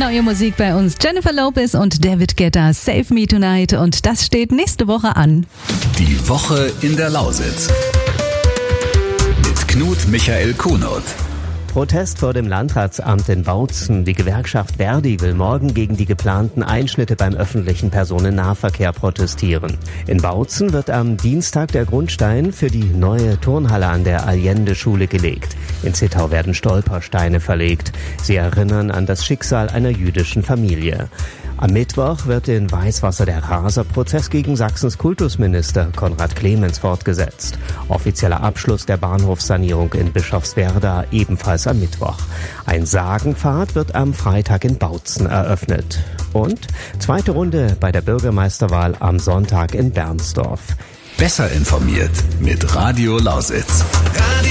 Neue Musik bei uns. Jennifer Lopez und David Guetta, Save Me Tonight. Und das steht nächste Woche an. Die Woche in der Lausitz. Mit Knut Michael Kuhnert. Protest vor dem Landratsamt in Bautzen. Die Gewerkschaft Verdi will morgen gegen die geplanten Einschnitte beim öffentlichen Personennahverkehr protestieren. In Bautzen wird am Dienstag der Grundstein für die neue Turnhalle an der Allende-Schule gelegt. In Zittau werden Stolpersteine verlegt. Sie erinnern an das Schicksal einer jüdischen Familie. Am Mittwoch wird in Weißwasser der Raser-Prozess gegen Sachsens Kultusminister Konrad Clemens fortgesetzt. Offizieller Abschluss der Bahnhofssanierung in Bischofswerda ebenfalls am Mittwoch. Ein Sagenpfad wird am Freitag in Bautzen eröffnet. Und zweite Runde bei der Bürgermeisterwahl am Sonntag in Bernsdorf. Besser informiert mit Radio Lausitz.